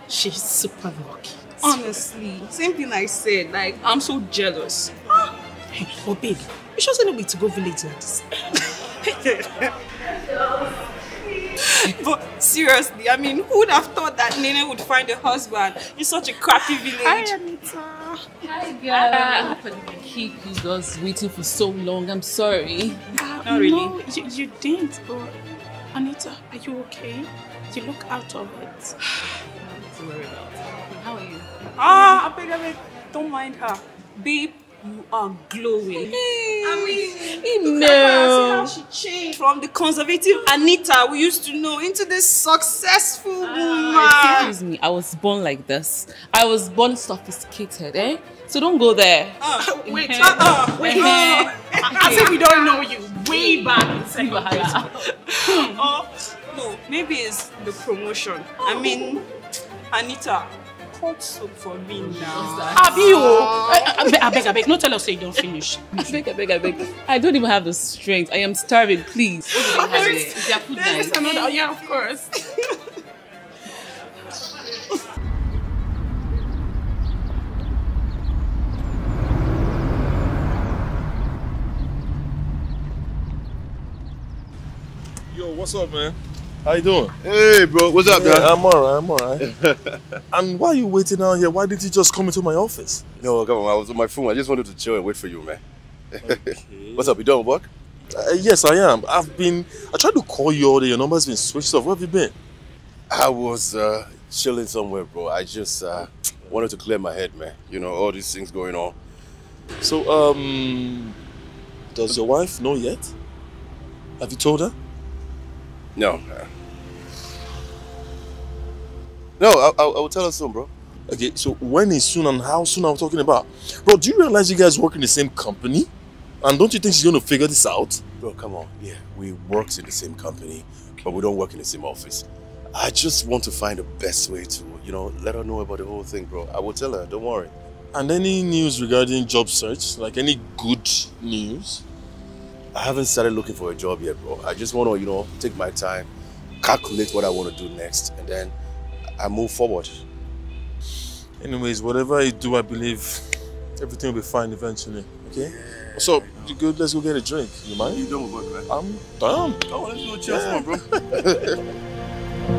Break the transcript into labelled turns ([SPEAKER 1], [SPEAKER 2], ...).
[SPEAKER 1] She's super lucky.
[SPEAKER 2] Honestly, same thing I said. Like, I'm so jealous.
[SPEAKER 1] Hey, but babe, you sure say no be to go village like this?
[SPEAKER 2] But seriously, I mean, who would have thought that Nene would find a husband in such a crappy village?
[SPEAKER 1] Hi, Anita.
[SPEAKER 3] Hi, girl. I hope I didn't keep you guys waiting for so long. I'm sorry.
[SPEAKER 2] Not really.
[SPEAKER 1] No, you didn't, but Anita, are you okay? You look out of it.
[SPEAKER 3] Not to worry about. How are you?
[SPEAKER 2] I beg, don't mind her. Babe, you are glowing. I mean,
[SPEAKER 3] No.
[SPEAKER 2] see how she changed from the conservative Anita we used to know into this successful woman.
[SPEAKER 3] Excuse me, I was born like this. I was born sophisticated, eh? So don't go there.
[SPEAKER 1] Wait, as if we don't know you way back in secondary school.
[SPEAKER 2] No, maybe it's the promotion. I mean, Anita, cut soap for me now.
[SPEAKER 1] I beg, no tell us say you don't finish.
[SPEAKER 3] I beg. I don't even have the strength. I am starving, please. Is there food nice?
[SPEAKER 1] Another, yeah, of course.
[SPEAKER 4] Yo, what's up, man? How you doing?
[SPEAKER 5] Hey, bro, what's up, man?
[SPEAKER 4] I'm alright. And why are you waiting out here? Why didn't you just come into my office?
[SPEAKER 5] No, come on, I was on my phone. I just wanted to chill and wait for you, man. What's up, you done with work?
[SPEAKER 4] Yes, I am. I tried to call you all day. Your number's been switched off. Where have you been?
[SPEAKER 5] I was chilling somewhere, bro. I just wanted to clear my head, man. You know, all these things going on.
[SPEAKER 4] So, does your wife know yet? Have you told her?
[SPEAKER 5] No. No, I will tell her soon, bro.
[SPEAKER 4] Okay, so when is soon and how soon are we talking about? Bro, do you realize you guys work in the same company? And don't you think she's going to figure this out?
[SPEAKER 5] Bro, come on. Yeah, we work in the same company, but we don't work in the same office. I just want to find the best way to, let her know about the whole thing, bro. I will tell her, don't worry.
[SPEAKER 4] And any news regarding job search? Like any good news?
[SPEAKER 5] I haven't started looking for a job yet, bro. I just want to, take my time, calculate what I want to do next, and then I move forward.
[SPEAKER 4] Anyways, whatever I do, I believe everything will be fine eventually, okay? Yeah. So, you good? Let's go get a drink. You mind?
[SPEAKER 5] You done with work, man?
[SPEAKER 4] I'm done.
[SPEAKER 5] Oh, let's go chill some more, bro.